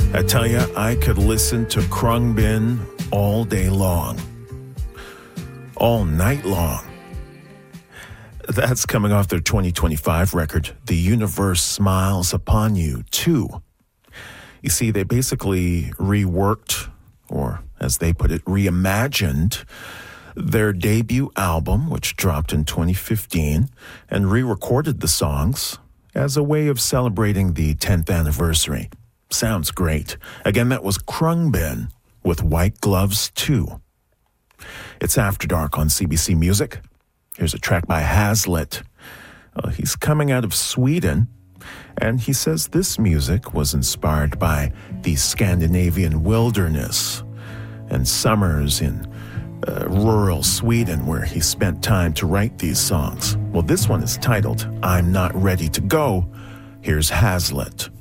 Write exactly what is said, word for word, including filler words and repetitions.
I tell you, I could listen to Khruangbin all day long. All night long. That's coming off their twenty twenty-five record, The Universe Smiles Upon You, two. You see, they basically reworked, or as they put it, reimagined their debut album, which dropped in twenty fifteen, and re-recorded the songs as a way of celebrating the tenth anniversary. Sounds great. Again, that was Khruangbin with White Gloves two. It's After Dark on C B C Music. Here's a track by Hazlitt. Uh, he's coming out of Sweden, and he says this music was inspired by the Scandinavian wilderness and summers in uh, rural Sweden where he spent time to write these songs. Well, this one is titled I'm Not Ready to Go. Here's Hazlitt.